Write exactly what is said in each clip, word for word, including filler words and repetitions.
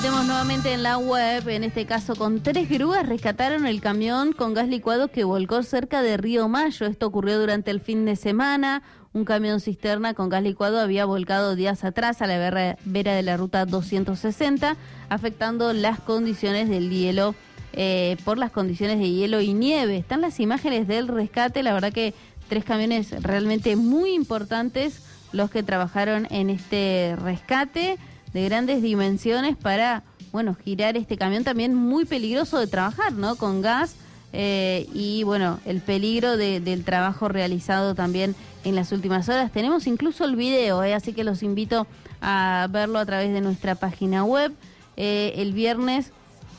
Tenemos nuevamente en la web, en este caso con tres grúas, rescataron el camión con gas licuado que volcó cerca de Río Mayo. Esto ocurrió durante el fin de semana. Un camión cisterna con gas licuado había volcado días atrás a la vera, vera de la ruta doscientos sesenta, afectando las condiciones del hielo, eh, por las condiciones de hielo y nieve. Están las imágenes del rescate, la verdad que tres camiones realmente muy importantes los que trabajaron en este rescate de grandes dimensiones para, bueno, girar este camión también muy peligroso de trabajar, ¿no? Con gas eh, y, bueno, el peligro de, del trabajo realizado también en las últimas horas. Tenemos incluso el video, ¿eh? Así que los invito a verlo a través de nuestra página web. Eh, el viernes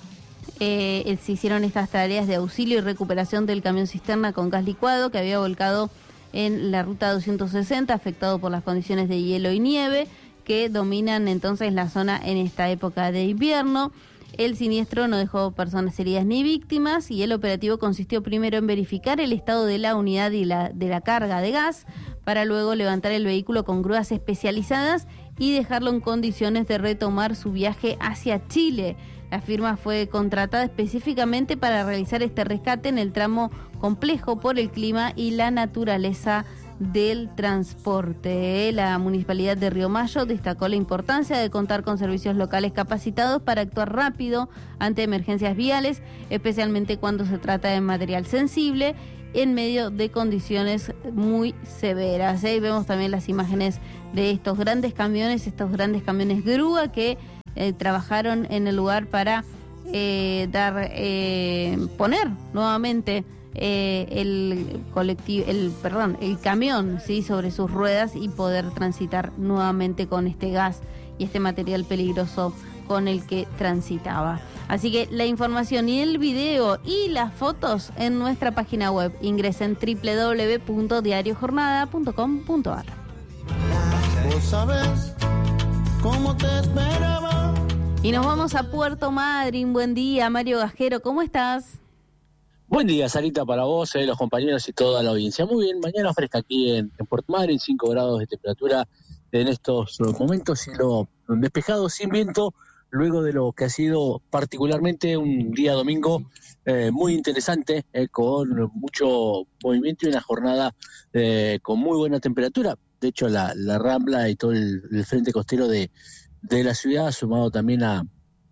eh, se hicieron estas tareas de auxilio y recuperación del camión cisterna con gas licuado que había volcado en la ruta doscientos sesenta, afectado por las condiciones de hielo y nieve que dominan entonces la zona en esta época de invierno. El siniestro no dejó personas heridas ni víctimas y el operativo consistió primero en verificar el estado de la unidad y la, de la carga de gas para luego levantar el vehículo con grúas especializadas y dejarlo en condiciones de retomar su viaje hacia Chile. La firma fue contratada específicamente para realizar este rescate en el tramo complejo por el clima y la naturaleza del transporte. La Municipalidad de Río Mayo destacó la importancia de contar con servicios locales capacitados para actuar rápido ante emergencias viales, especialmente cuando se trata de material sensible en medio de condiciones muy severas. Ahí vemos también las imágenes de estos grandes camiones, estos grandes camiones grúa que eh, trabajaron en el lugar para eh, dar, eh, poner nuevamente Eh, el colectivo, el perdón, el camión, sí, sobre sus ruedas y poder transitar nuevamente con este gas y este material peligroso con el que transitaba. Así que la información y el video y las fotos en nuestra página web. Ingresen doble u doble u doble u punto diario jornada punto com punto a r. Vos sabés cómo te esperaba. Y nos vamos a Puerto Madryn. Buen día, Mario Gajero, ¿cómo estás? Buen día, Sarita, para vos, eh, los compañeros y toda la audiencia. Muy bien, mañana fresca aquí en, en Puerto Madryn, cinco grados de temperatura en estos momentos, cielo despejado, sin viento, luego de lo que ha sido particularmente un día domingo eh, muy interesante, eh, con mucho movimiento y una jornada eh, con muy buena temperatura. De hecho, la, la Rambla y todo el, el frente costero de, de la ciudad, sumado también a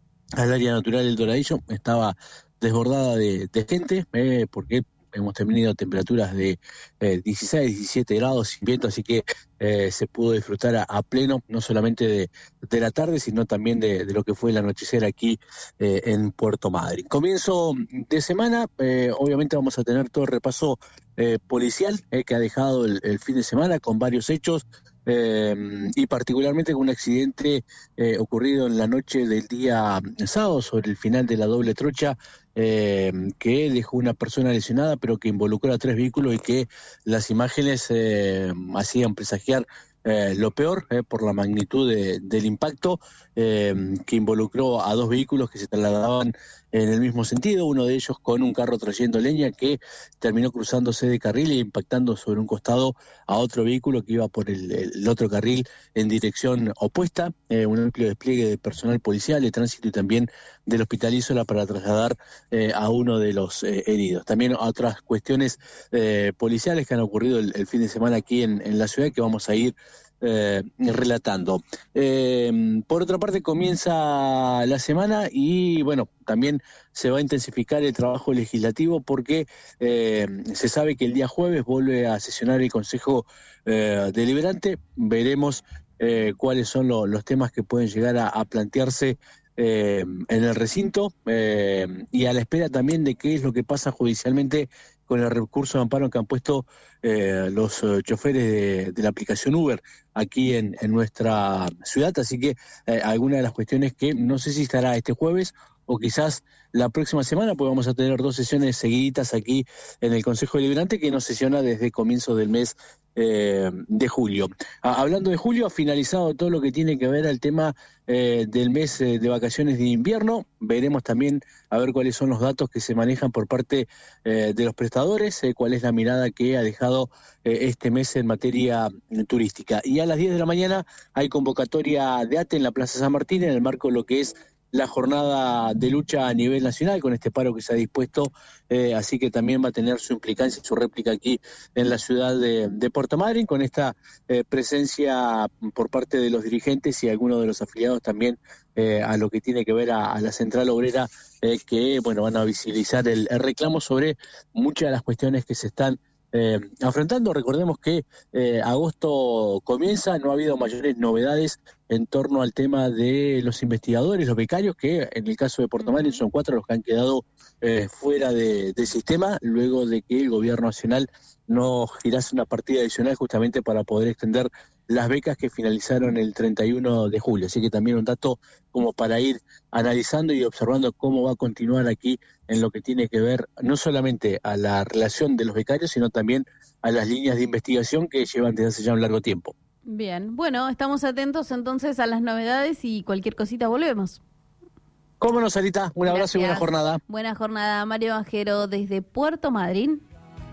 al área natural del Doradillo, estaba desbordada de, de gente, eh, porque hemos tenido temperaturas de eh, dieciséis, diecisiete grados sin viento, así que eh, se pudo disfrutar a, a pleno, no solamente de, de la tarde, sino también de, de lo que fue el anochecer aquí eh, en Puerto Madryn. Comienzo de semana, eh, obviamente vamos a tener todo el repaso eh, policial eh, que ha dejado el, el fin de semana con varios hechos, Eh, y particularmente con un accidente eh, ocurrido en la noche del día sábado sobre el final de la doble trocha, eh, que dejó una persona lesionada, pero que involucró a tres vehículos y que las imágenes eh, hacían presagiar eh, lo peor eh, por la magnitud de, del impacto, eh, que involucró a dos vehículos que se trasladaban en el mismo sentido, uno de ellos con un carro trayendo leña que terminó cruzándose de carril e impactando sobre un costado a otro vehículo que iba por el, el otro carril en dirección opuesta, eh, un amplio despliegue de personal policial, de tránsito y también del Hospital Isola para trasladar eh, a uno de los eh, heridos. También otras cuestiones eh, policiales que han ocurrido el, el fin de semana aquí en, en la ciudad que vamos a ir Eh, relatando. Eh, por otra parte, comienza la semana y, bueno, también se va a intensificar el trabajo legislativo porque eh, se sabe que el día jueves vuelve a sesionar el Consejo eh, Deliberante. Veremos eh, cuáles son lo, los temas que pueden llegar a, a plantearse eh, en el recinto eh, y a la espera también de qué es lo que pasa judicialmente con el recurso de amparo que han puesto eh, los uh, choferes de, de la aplicación Uber aquí en, en nuestra ciudad, así que eh, alguna de las cuestiones que no sé si estará este jueves o quizás la próxima semana, pues vamos a tener dos sesiones seguiditas aquí en el Consejo Deliberante que nos sesiona desde comienzo del mes eh, de julio. Ah, hablando de julio, ha finalizado todo lo que tiene que ver al tema eh, del mes eh, de vacaciones de invierno. Veremos también a ver cuáles son los datos que se manejan por parte eh, de los prestadores, eh, cuál es la mirada que ha dejado eh, este mes en materia turística. Y a las diez de la mañana hay convocatoria de ATE en la Plaza San Martín en el marco de lo que es la jornada de lucha a nivel nacional con este paro que se ha dispuesto, eh, así que también va a tener su implicancia, su réplica aquí en la ciudad de, de Puerto Madryn, con esta eh, presencia por parte de los dirigentes y algunos de los afiliados también eh, a lo que tiene que ver a, a la Central Obrera, eh, que bueno, van a visibilizar el, el reclamo sobre muchas de las cuestiones que se están Eh, afrontando. Recordemos que eh, agosto comienza, no ha habido mayores novedades en torno al tema de los investigadores, los becarios, que en el caso de Puerto Madryn son cuatro los que han quedado eh, fuera de, del sistema, luego de que el gobierno nacional no girase una partida adicional justamente para poder extender las becas que finalizaron el treinta y uno de julio. Así que también un dato como para ir analizando y observando cómo va a continuar aquí en lo que tiene que ver no solamente a la relación de los becarios, sino también a las líneas de investigación que llevan desde hace ya un largo tiempo. Bien, bueno, estamos atentos entonces a las novedades y cualquier cosita volvemos. Cómo no, Sarita, un abrazo. Gracias. Y buena jornada. Buena jornada, Mario Bajero desde Puerto Madryn.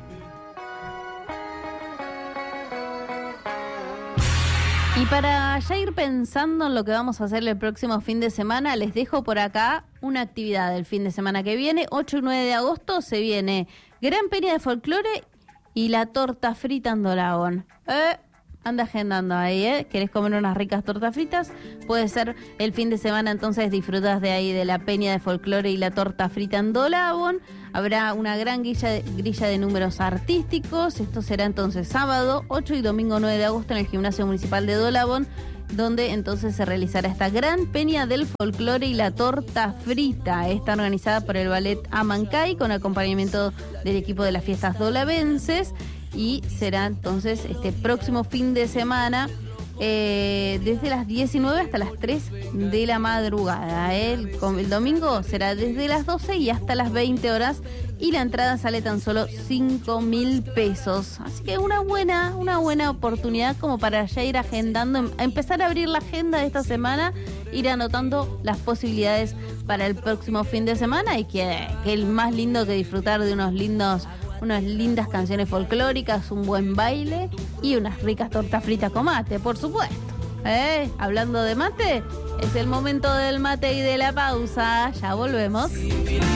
Y para ya ir pensando en lo que vamos a hacer el próximo fin de semana, les dejo por acá una actividad del fin de semana que viene. ocho y nueve de agosto se viene Gran Peña de Folclore y la torta frita en Dolabón. Eh, anda agendando ahí, ¿eh? ¿Querés comer unas ricas tortas fritas? Puede ser el fin de semana, entonces disfrutas de ahí de la Peña de Folclore y la torta frita en Dolabón. Habrá una gran grilla de, grilla de números artísticos. Esto será entonces sábado ocho y domingo nueve de agosto en el Gimnasio Municipal de Dolabón, donde entonces se realizará esta gran Peña del Folclore y la torta frita. Está organizada por el Ballet Amancay con acompañamiento del equipo de las fiestas dolavenses y será entonces este próximo fin de semana eh, desde las diecinueve hasta las tres de la madrugada. ¿eh? El, el domingo será desde las doce y hasta las veinte horas y la entrada sale tan solo cinco mil pesos. Así que una buena, una buena oportunidad como para ya ir agendando, a empezar a abrir la agenda de esta semana, ir anotando las posibilidades para el próximo fin de semana y que, que el más lindo que disfrutar de unos lindos unas lindas canciones folclóricas, un buen baile y unas ricas tortas fritas con mate, por supuesto. ¿Eh? Hablando de mate, es el momento del mate y de la pausa. Ya volvemos.